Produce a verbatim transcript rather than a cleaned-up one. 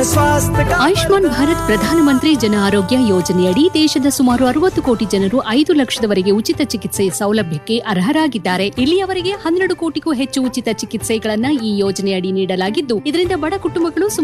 स्वास्थ्य का। ಆಯುಷ್ಮಾನ್ ಭಾರತ್ ಪ್ರಧಾನಮಂತ್ರಿ ಜನ ಆರೋಗ್ಯ ಯೋಜನೆಯಡಿ ದೇಶದ ಸುಮಾರು ಅರವತ್ತು ಕೋಟಿ ಜನರು ಐದು ಲಕ್ಷದವರೆಗೆ ಉಚಿತ ಚಿಕಿತ್ಸೆ ಸೌಲಭ್ಯಕ್ಕೆ ಅರ್ಹರಾಗಿದ್ದಾರೆ. ಇಲ್ಲಿಯವರೆಗೆ ಹನ್ನೆರಡು ಕೋಟಿಗೂ ಹೆಚ್ಚು ಉಚಿತ ಚಿಕಿತ್ಸೆಗಳನ್ನ ಈ ಯೋಜನೆಯಡಿ ನೀಡಲಾಗಿದ್ದು, ಇದರಿಂದ ಬಡ ಕುಟುಂಬಗಳು